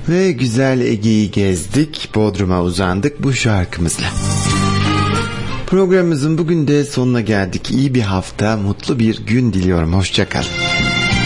Ve güzel Ege'yi gezdik, Bodrum'a uzandık bu şarkımızla. Programımızın bugün de sonuna geldik. İyi bir hafta, mutlu bir gün diliyorum. Hoşça kal.